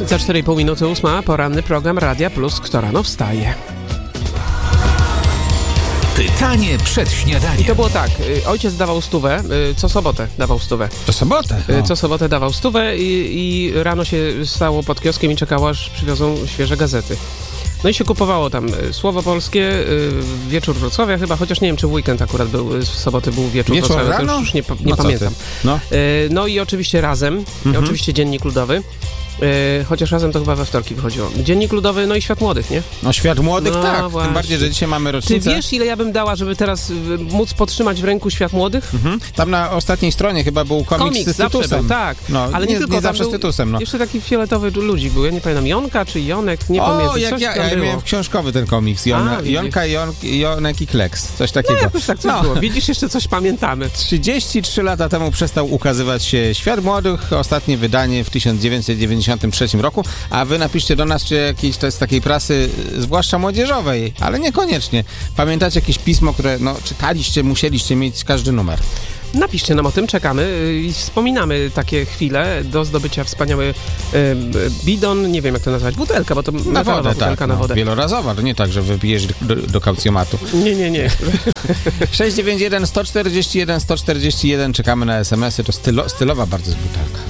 Za 4,5 minuty 8, poranny program Radia Plus. Kto rano wstaje? Pytanie przed śniadaniem. I to było tak, ojciec dawał 100, co sobotę dawał 100. To sobotę? No. Co sobotę dawał 100 i rano się stało pod kioskiem i czekało, aż przywiozą świeże gazety. No i się kupowało tam Słowo Polskie, Wieczór Wrocławia chyba, chociaż nie wiem, czy w weekend akurat był, w sobotę był Wieczór Wrocławia, rano? to już nie pamiętam. No. No i oczywiście Razem, oczywiście Dziennik Ludowy. Chociaż Razem to chyba we wtorki wychodziło. Dziennik Ludowy, no i Świat Młodych, nie? No Świat Młodych, no, tak. Właśnie. Tym bardziej, że dzisiaj mamy rocznicę. Ty wiesz, ile ja bym dała, żeby teraz móc podtrzymać w ręku Świat Młodych? Tam na ostatniej stronie chyba był komiks z Tytusem. Był, tak. No, ale nie tylko nie zawsze z Tytusem, no. Jeszcze taki fioletowy ludzi był, ja nie pamiętam, Jonka czy Jonek, nie pamiętam. Jak ja miałem książkowy ten komiks. Jonka, Jonek i Kleks. Coś takiego. No jakoś tak coś było. Widzisz, jeszcze coś pamiętamy. 33 lata temu przestał ukazywać się Świat Młodych. Ostatnie wydanie w 1993 roku. A wy napiszcie do nas, czy jakiejś to jest takiej prasy, zwłaszcza młodzieżowej, ale niekoniecznie. Pamiętacie jakieś pismo, które czytaliście, musieliście mieć każdy numer? Napiszcie nam o tym, czekamy i wspominamy takie chwile do zdobycia wspaniały bidon, nie wiem jak to nazwać, butelka, bo to na wodę, butelka tak, na wodę. Wielorazowa, to nie tak, że wypijesz do kaucjomatu. Nie. 691 141 141, czekamy na SMS-y, to stylowa bardzo jest butelka.